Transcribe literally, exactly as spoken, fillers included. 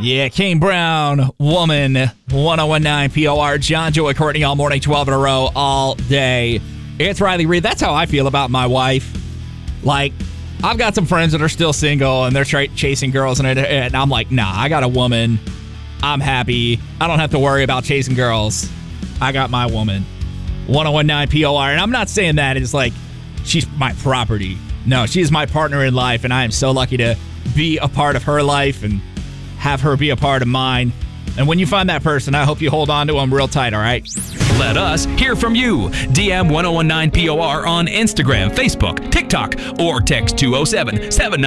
Yeah, Kane Brown, Woman, ten nineteen P O R, John, Joey, Courtney, all morning, twelve in a row, all day. It's Riley Reid. That's how I feel about my wife. Like, I've got some friends that are still single, and they're tra- chasing girls, and, it, and I'm like, nah, I got a woman. I'm happy. I don't have to worry about chasing girls. I got my woman. ten nineteen P O R, and I'm not saying that it's like she's my property. No, she is my partner in life, and I am so lucky to be a part of her life and have her be a part of mine. And when you find that person, I hope you hold on to them real tight, all right? Let us hear from you. D M ten nineteen P O R on Instagram, Facebook, TikTok, or text two oh seven, seven